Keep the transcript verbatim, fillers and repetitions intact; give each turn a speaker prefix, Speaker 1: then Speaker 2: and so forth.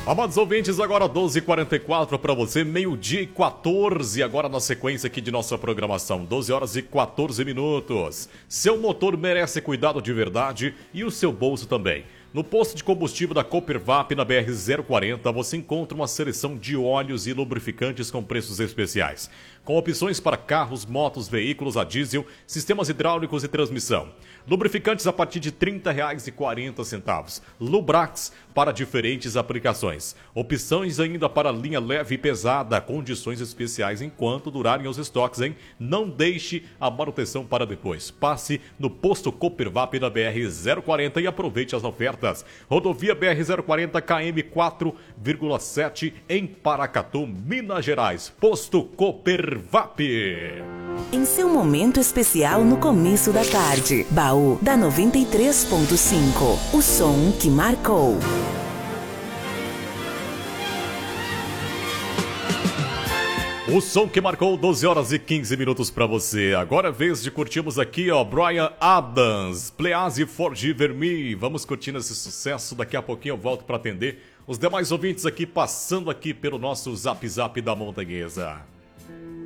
Speaker 1: Amados ouvintes, agora doze e quarenta e quatro para você, meio-dia e quatorze, agora na sequência aqui de nossa programação, doze horas e quatorze minutos. Seu motor merece cuidado de verdade e o seu bolso também. No posto de combustível da Coopervap na B R zero quarenta você encontra uma seleção de óleos e lubrificantes com preços especiais, com opções para carros, motos, veículos a diesel, sistemas hidráulicos e transmissão. Lubrificantes a partir de trinta reais e quarenta centavos. Lubrax para diferentes aplicações. Opções ainda para linha leve e pesada, condições especiais enquanto durarem os estoques, hein? Não deixe a manutenção para depois. Passe no posto Coopervap na B R zero quarenta e aproveite as ofertas. Rodovia B R zero quarenta K M quatro vírgula sete em Paracatu, Minas Gerais. Posto Coopervap.
Speaker 2: Em seu momento especial no começo da tarde, Baú da noventa e três ponto cinco. O som que marcou.
Speaker 1: O som que marcou doze horas e quinze minutos para você. Agora é vez de curtirmos aqui, ó, Bryan Adams, Please Forgive Me. Vamos curtindo esse sucesso. Daqui a pouquinho eu volto para atender os demais ouvintes aqui, passando aqui pelo nosso Zap Zap da Montanhesa.